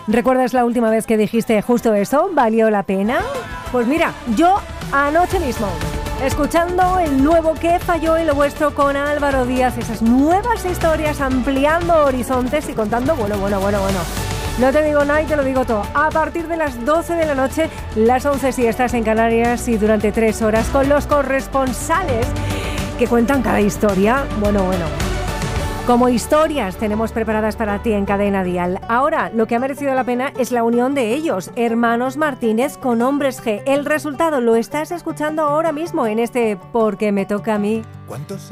¿Recuerdas la última vez que dijiste justo eso? ¿Valió la pena? Pues mira, yo anoche mismo, escuchando el nuevo ¿Qué falló en lo vuestro? Con Álvaro Díaz, esas nuevas historias ampliando horizontes y contando, bueno. No te digo nada y te lo digo todo. A partir de las 12 de la noche, las 11 si estás en Canarias y durante 3 horas con los corresponsales que cuentan cada historia. Bueno. Como historias tenemos preparadas para ti en Cadena Dial. Ahora, lo que ha merecido la pena es la unión de ellos, Hermanos Martínez con Hombres G. El resultado lo estás escuchando ahora mismo en este Porque me toca a mí.